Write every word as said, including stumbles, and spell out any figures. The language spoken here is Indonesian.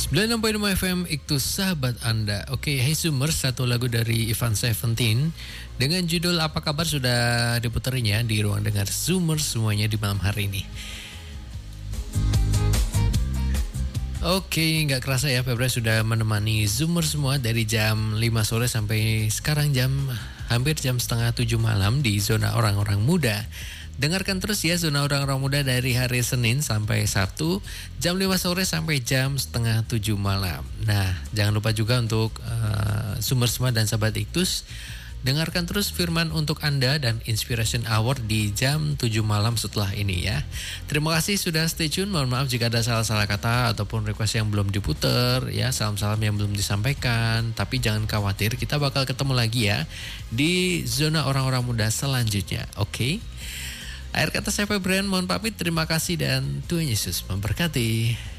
sembilan puluh enam koma lima F M itu sahabat Anda. Oke, Hey Zoomers, satu lagu dari Ivan Seventeen dengan judul Apa Kabar sudah diputerinya di ruang dengar Zoomers semuanya di malam hari ini. Oke, nggak kerasa ya Febra sudah menemani Zoomers semua dari jam lima sore sampai sekarang jam hampir jam setengah tujuh malam di zona orang-orang muda. Dengarkan terus ya zona orang-orang muda dari hari Senin sampai Sabtu jam lima sore sampai jam setengah tujuh malam. Nah, jangan lupa juga untuk uh, Zoomers semua dan sahabat Iktus, dengarkan terus firman untuk Anda dan Inspiration Hour di jam tujuh malam setelah ini ya. Terima kasih sudah stay tune. Mohon maaf jika ada salah-salah kata ataupun request yang belum diputer ya, salam-salam yang belum disampaikan. Tapi jangan khawatir, kita bakal ketemu lagi ya di zona orang-orang muda selanjutnya. Oke. Okay? Akhir kata saya Febrian, mohon pamit. Terima kasih dan Tuhan Yesus memberkati.